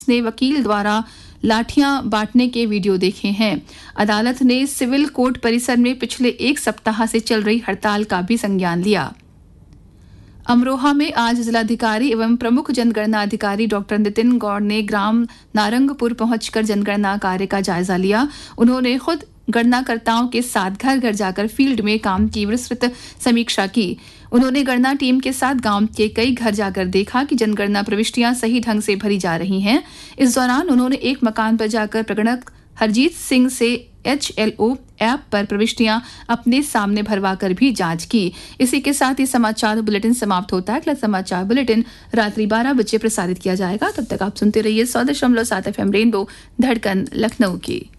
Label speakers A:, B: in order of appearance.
A: ने वकील द्वारा लाठियां बांटने के वीडियो देखे हैं। अदालत ने सिविल कोर्ट परिसर में पिछले 1 सप्ताह से चल रही हड़ताल का भी संज्ञान लिया। अमरोहा में आज जिलाधिकारी एवं प्रमुख जनगणना अधिकारी डॉक्टर नितिन गौड़ ने ग्राम नारंगपुर पहुंचकर जनगणना कार्य का जायजा लिया। उन्होंने खुद गणनाकर्ताओं के साथ घर घर जाकर फील्ड में काम की विस्तृत समीक्षा की। उन्होंने गणना टीम के साथ गांव के कई घर जाकर देखा कि जनगणना प्रविष्टियां सही ढंग से भरी जा रही हैं। इस दौरान उन्होंने एक मकान पर जाकर प्रगणक हरजीत सिंह से HLO ऐप पर प्रविष्टियां अपने सामने भरवा कर भी जांच की। इसी के साथ ही समाचार बुलेटिन समाप्त होता है। अगला समाचार बुलेटिन रात्रि 12 बजे प्रसारित किया जाएगा। तब तक आप सुनते रहिए 100.7 FM रेनबो धड़कन लखनऊ की।